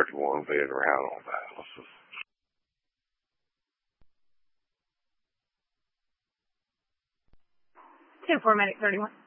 31 being around on dialysis. 10-4 medic 31.